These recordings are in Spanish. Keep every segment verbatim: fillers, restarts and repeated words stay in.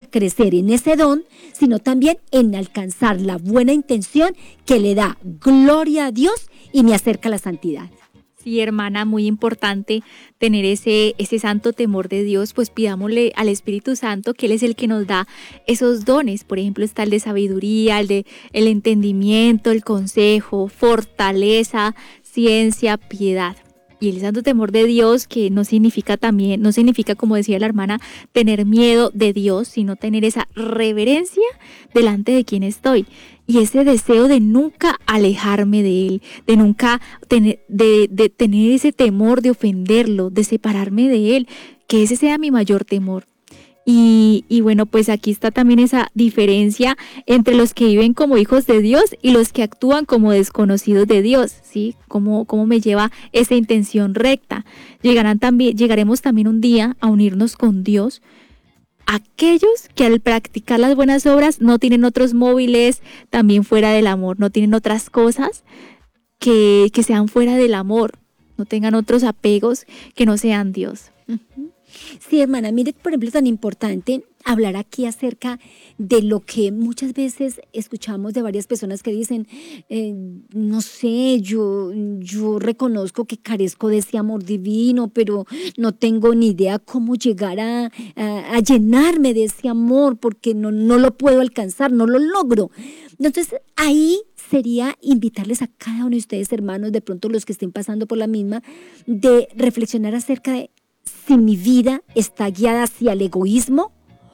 crecer en ese don, sino también en alcanzar la buena intención que le da gloria a Dios y me acerca a la santidad. Sí, hermana, muy importante tener ese, ese santo temor de Dios, pues pidámosle al Espíritu Santo que Él es el que nos da esos dones. Por ejemplo, está el de sabiduría, el de el entendimiento, el consejo, fortaleza, ciencia, piedad. Y el santo temor de Dios, que no significa también, no significa, como decía la hermana, tener miedo de Dios, sino tener esa reverencia delante de quien estoy. Y ese deseo de nunca alejarme de Él, de nunca tener, de, de tener ese temor de ofenderlo, de separarme de Él, que ese sea mi mayor temor. Y, y bueno, pues aquí está también esa diferencia entre los que viven como hijos de Dios y los que actúan como desconocidos de Dios, ¿sí? ¿Cómo, cómo me lleva esa intención recta? Llegarán también, llegaremos también un día a unirnos con Dios. Aquellos que al practicar las buenas obras no tienen otros móviles también fuera del amor, no tienen otras cosas que, que sean fuera del amor, no tengan otros apegos que no sean Dios. Uh-huh. Sí, hermana, mire, por ejemplo, es tan importante hablar aquí acerca de lo que muchas veces escuchamos de varias personas que dicen, eh, no sé, yo, yo reconozco que carezco de ese amor divino, pero no tengo ni idea cómo llegar a, a, a llenarme de ese amor porque no, no lo puedo alcanzar, no lo logro. Entonces, ahí sería invitarles a cada uno de ustedes, hermanos, de pronto los que estén pasando por la misma, de reflexionar acerca de si mi vida está guiada hacia el egoísmo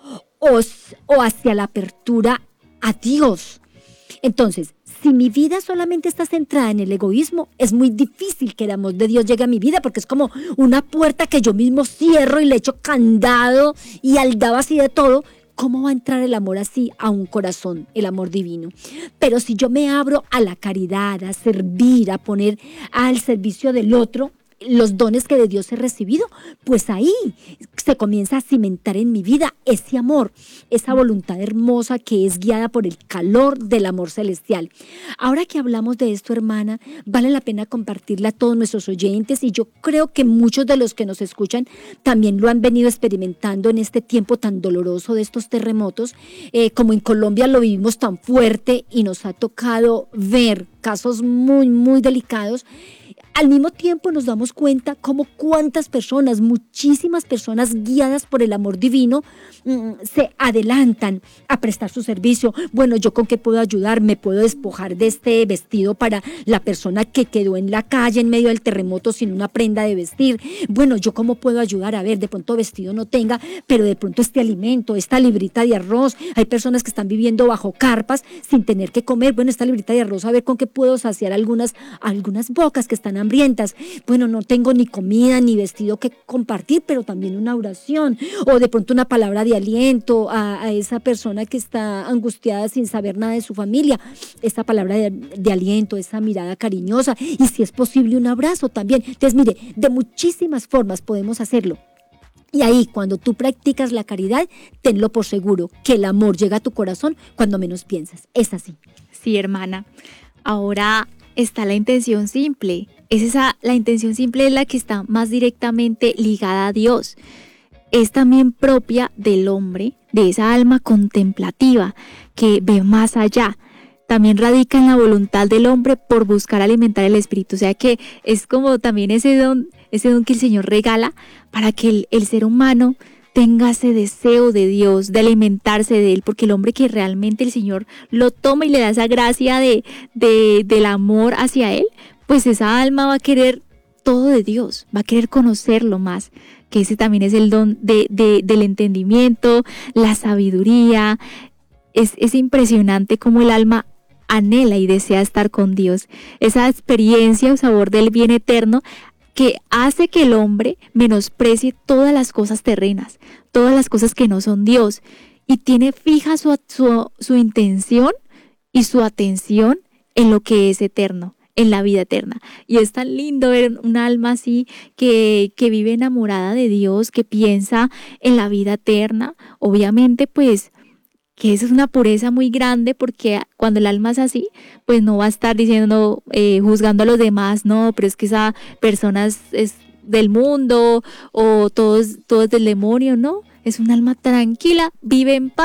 o, o hacia la apertura a Dios. Entonces, si mi vida solamente está centrada en el egoísmo, es muy difícil que el amor de Dios llegue a mi vida, porque es como una puerta que yo mismo cierro y le echo candado y aldaba así de todo. ¿Cómo va a entrar el amor así a un corazón, el amor divino? Pero si yo me abro a la caridad, a servir, a poner al servicio del otro los dones que de Dios he recibido, pues ahí se comienza a cimentar en mi vida ese amor, esa voluntad hermosa que es guiada por el calor del amor celestial. Ahora que hablamos de esto, hermana, vale la pena compartirla a todos nuestros oyentes, y yo creo que muchos de los que nos escuchan también lo han venido experimentando en este tiempo tan doloroso de estos terremotos, eh, como en Colombia lo vivimos tan fuerte y nos ha tocado ver casos muy, muy delicados. Al mismo tiempo nos damos cuenta cómo cuántas personas, muchísimas personas guiadas por el amor divino, mmm, se adelantan a prestar su servicio. Bueno, ¿yo con qué puedo ayudar? ¿Me puedo despojar de este vestido para la persona que quedó en la calle en medio del terremoto sin una prenda de vestir? Bueno, ¿yo cómo puedo ayudar? A ver, de pronto vestido no tenga, pero de pronto este alimento, esta librita de arroz. Hay personas que están viviendo bajo carpas sin tener que comer. Bueno, esta librita de arroz, a ver con qué puedo saciar algunas, algunas bocas que están hambrientas. Bueno, no tengo ni comida ni vestido que compartir, pero también una oración, o de pronto una palabra de aliento a, a esa persona que está angustiada sin saber nada de su familia, esa palabra de, de aliento, esa mirada cariñosa, y si es posible un abrazo también. Entonces, mire, de muchísimas formas podemos hacerlo. Y ahí, cuando tú practicas la caridad, tenlo por seguro que el amor llega a tu corazón cuando menos piensas. Es así. Sí, hermana. Ahora está la intención simple. Es esa, la intención simple es la que está más directamente ligada a Dios. Es también propia del hombre, de esa alma contemplativa que ve más allá. También radica en la voluntad del hombre por buscar alimentar el espíritu. O sea que es como también ese don, ese don que el Señor regala para que el, el ser humano tenga ese deseo de Dios, de alimentarse de Él, porque el hombre que realmente el Señor lo toma y le da esa gracia de, de, del amor hacia Él, pues esa alma va a querer todo de Dios, va a querer conocerlo más, que ese también es el don de, de, del entendimiento, la sabiduría. Es, es impresionante cómo el alma anhela y desea estar con Dios, esa experiencia o sabor del bien eterno que hace que el hombre menosprecie todas las cosas terrenas, todas las cosas que no son Dios, y tiene fija su, su, su intención y su atención en lo que es eterno, en la vida eterna. Y es tan lindo ver un alma así que, que vive enamorada de Dios, que piensa en la vida eterna. Obviamente, pues, que eso es una pureza muy grande, porque cuando el alma es así, pues no va a estar diciendo, eh, juzgando a los demás, no, pero es que esa persona es, es del mundo, o todo es, todo es del demonio, no. Es un alma tranquila, vive en paz.